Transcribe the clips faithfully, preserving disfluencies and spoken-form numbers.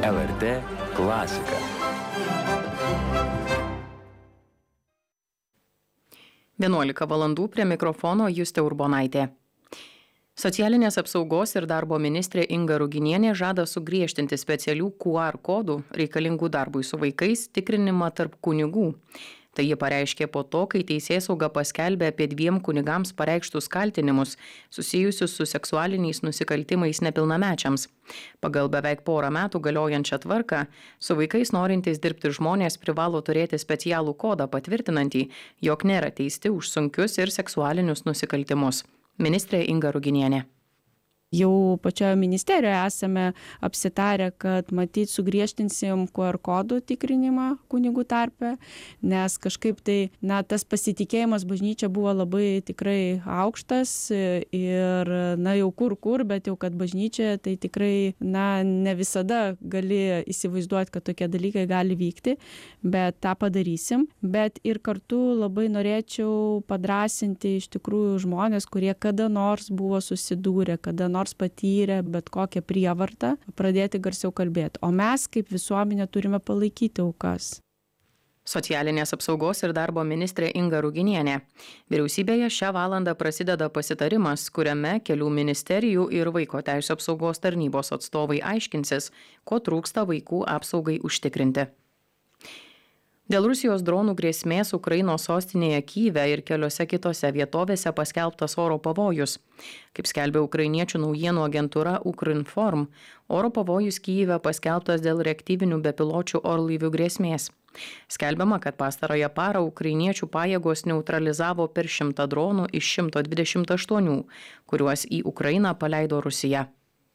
L R T klasika. vienuolika valandų prie mikrofono Justė Urbonaitė. Socialinės apsaugos ir darbo ministrė Inga Ruginienė žada sugriežtinti specialių Q R kodų reikalingų darbui su vaikais tikrinimą tarp kunigų. Tai ji pareiškė po to, kai teisėsauga paskelbė apie dviem kunigams pareikštus kaltinimus susijusius su seksualiniais nusikaltimais nepilnamečiams. Pagal beveik porą metų galiojančią tvarką, su vaikais norintys dirbti žmonės privalo turėti specialų kodą patvirtinantį, jog nėra teisti už sunkius ir seksualinius nusikaltimus. Ministrė Inga Ruginienė. Jau pačioje ministerijoje esame apsitarę, kad matyt sugriežtinsim Q R kodų tikrinimą kunigų tarpe, nes kažkaip tai, na, tas pasitikėjimas bažnyčia buvo labai tikrai aukštas ir, na, jau kur kur, bet jau kad bažnyčia, tai tikrai, na, ne visada gali įsivaizduoti, kad tokie dalykai gali vykti, bet tą padarysim. Bet ir kartu labai norėčiau padrasinti iš tikrųjų žmonės, kurie kada nors buvo susidūrę, kada nors patyrė bet kokią prievartą, pradėti garsiau kalbėti. O mes kaip visuomenė turime palaikyti aukas. Socialinės apsaugos ir darbo ministrė Inga Ruginienė. Vyriausybėje šią valandą prasideda pasitarimas, kuriame kelių ministerijų ir vaiko teisių apsaugos tarnybos atstovai aiškinsis, ko trūksta vaikų apsaugai užtikrinti. Dėl Rusijos dronų grėsmės Ukrainos sostinėje Kyjive ir keliose kitose vietovėse paskelbtas oro pavojus. Kaip skelbia ukrainiečių naujienų agentūra Ukrinform, oro pavojus Kyjive paskelbtas dėl reaktyvinių bepiločių orlaivių grėsmės. Skelbiama, kad pastarąją parą ukrainiečių pajėgos neutralizavo per šimtą dronų iš šimto dvidešimt aštuonių, kuriuos į Ukrainą paleido Rusija.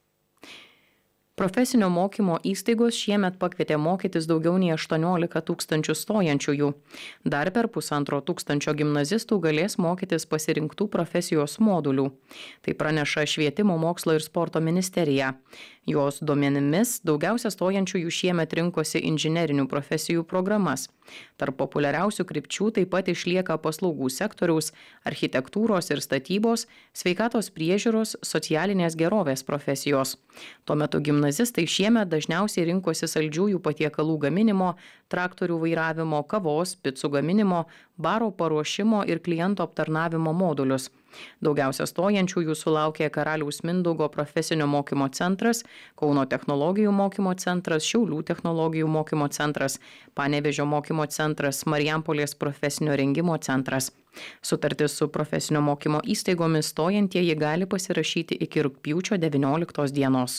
Profesinio mokymo įstaigos šiemet pakvietė mokytis daugiau nei aštuoniolika tūkstančių stojančiųjų. Dar per pusantro tūkstančio gimnazistų galės mokytis pasirinktų profesijos modulių. Tai praneša Švietimo, mokslo ir sporto ministerija. Jos duomenimis daugiausia stojančiųjų šiemet rinkosi inžinerinių profesijų programas. Tarp populiariausių krypčių taip pat išlieka paslaugų sektoriaus, architektūros ir statybos, sveikatos priežiūros, socialinės gerovės profesijos. Tuo metu gimnazistai šiemet dažniausiai rinkosi saldžiųjų patiekalų gaminimo, traktorių vairavimo, kavos, picų gaminimo, baro paruošimo ir klientų aptarnavimo modulius. Daugiausia stojančiųjų sulaukė Karaliaus Mindaugo profesinio mokymo centras, Kauno technologijų mokymo centras, Šiaulių technologijų mokymo centras, Panevėžio mokymo centras, Marijampolės profesinio rengimo centras. Sutartis su profesinio mokymo įstaigomis stojantieji gali pasirašyti iki rugpjūčio devynioliktos dienos.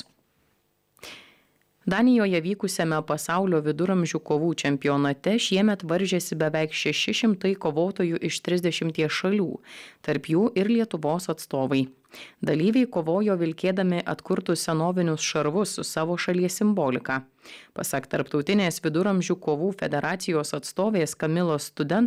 Danijoje vykusiame pasaulio viduramžių kovų čempionate šiemet varžėsi beveik šeši šimtai kovotojų iš trisdešimties šalių, tarp jų ir Lietuvos atstovai. Dalyviai kovojo vilkėdami atkurtus senovinius šarvus su savo šalies simbolika. Pasak Tarptautinės viduramžių kovų federacijos atstovės Kamilos Student